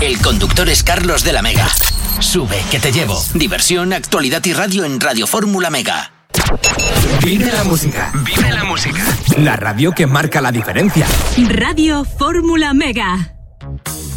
El conductor es Carlos de la Mega. Sube, que te llevo. Diversión, actualidad y radio en Radio Fórmula Mega. Vive la música. Vive la música. La radio que marca la diferencia. Radio Fórmula Mega.